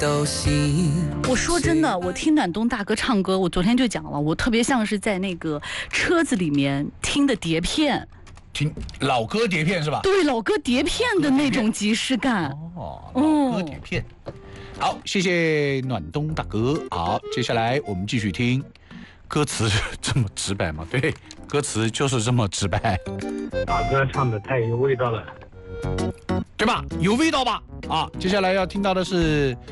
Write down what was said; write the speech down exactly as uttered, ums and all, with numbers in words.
都行。 我说真的，我听暖冬大哥唱歌，我昨天就讲了，我特别像是在那个车子里面听的碟片， 听老歌碟片是吧？ 对，老歌碟片的那种即视感。 哦，老歌碟片。哦、好，谢谢暖冬大哥。好，接下来我们继续听。歌词这么直白吗？对，歌词就是这么直白。 大哥唱的太有味道了， 对吧？有味道吧？啊，接下来要听到的是